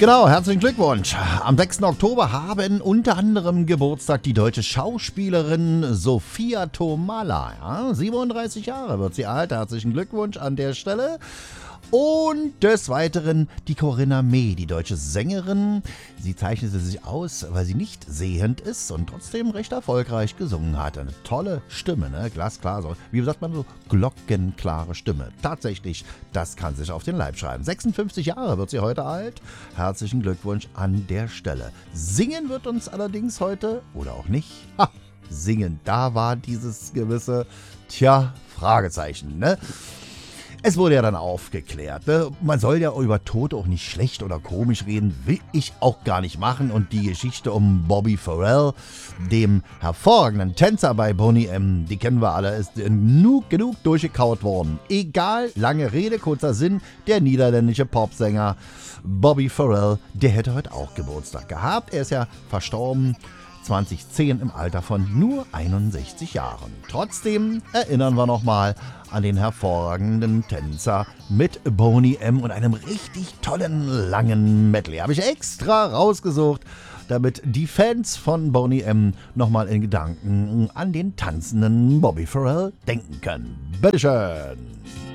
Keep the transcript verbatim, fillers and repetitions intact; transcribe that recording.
Genau, herzlichen Glückwunsch. Am sechsten Oktober haben unter anderem Geburtstag die deutsche Schauspielerin Sophia Tomalla. Ja, siebenunddreißig Jahre wird sie alt. Herzlichen Glückwunsch an der Stelle. Und des Weiteren die Corinna May, die deutsche Sängerin. Sie zeichnete sich aus, weil sie nicht sehend ist und trotzdem recht erfolgreich gesungen hat. Eine tolle Stimme, ne? Glasklar, so, wie sagt man so, glockenklare Stimme. Tatsächlich, das kann sich auf den Leib schreiben. sechsundfünfzig Jahre wird sie heute alt. Herzlichen Glückwunsch an der Stelle. Singen wird uns allerdings heute, oder auch nicht, ha, singen, da war dieses gewisse, tja, Fragezeichen, ne? Es wurde ja dann aufgeklärt, ne? Man soll ja über Tote auch nicht schlecht oder komisch reden, will ich auch gar nicht machen. Und die Geschichte um Bobby Farrell, dem hervorragenden Tänzer bei Boney M., die kennen wir alle, ist genug, genug durchgekaut worden. Egal, lange Rede, kurzer Sinn, der niederländische Popsänger Bobby Farrell, der hätte heute auch Geburtstag gehabt. Er ist ja verstorben zweitausendzehn im Alter von nur einundsechzig Jahren. Trotzdem erinnern wir nochmal an den hervorragenden Tänzer mit Boney M. und einem richtig tollen langen Medley. Habe ich extra rausgesucht, damit die Fans von Boney M. nochmal in Gedanken an den tanzenden Bobby Farrell denken können. Bitteschön!